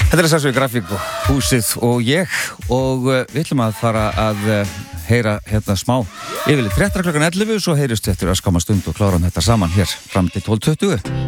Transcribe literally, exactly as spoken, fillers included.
Þetta er Saxo í grafík og húsið og ég og uh, við ætlum að fara að uh, heyra hérna smá yfirleitt fréttar klukkan ellefu, svo heyrist við eftir að skamma stund og klárum þetta saman hér fram til tólf tuttugu.